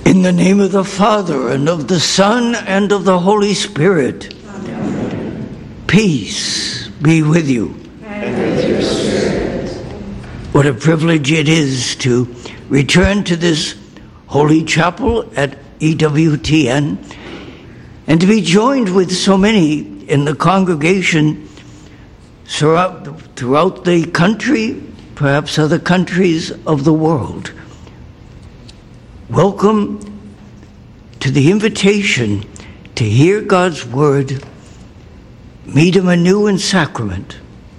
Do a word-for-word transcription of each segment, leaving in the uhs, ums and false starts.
In the name of the Father, and of the Son, and of the Holy Spirit. Amen. Peace be with you. And with your spirit. What a privilege it is to return to this holy chapel at E W T N and to be joined with so many in the congregation throughout, throughout the country, perhaps other countries of the world. Welcome to the invitation to hear God's word, meet him anew in sacrament,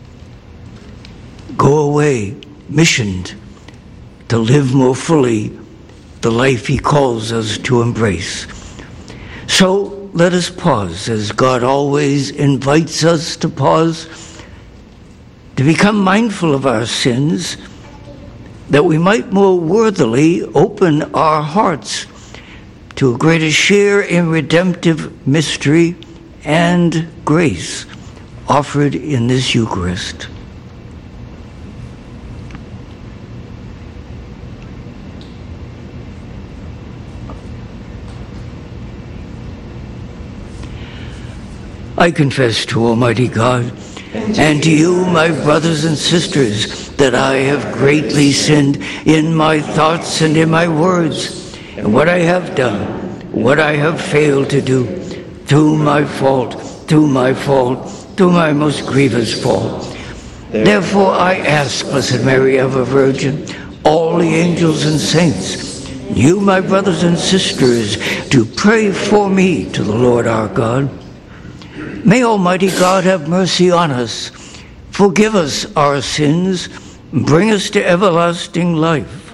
go away missioned to live more fully the life he calls us to embrace. So let us pause, as God always invites us to pause, to become mindful of our sins, that we might more worthily open our hearts to a greater share in redemptive mystery and grace offered in this Eucharist. I confess to Almighty God and to you, my brothers and sisters, that I have greatly sinned in my thoughts and in my words, and what I have done, what I have failed to do, through my fault, through my fault, through my most grievous fault. Therefore I ask, Blessed Mary, ever Virgin, all the angels and saints, you, my brothers and sisters, to pray for me to the Lord our God. May Almighty God have mercy on us, forgive us our sins, bring us to everlasting life.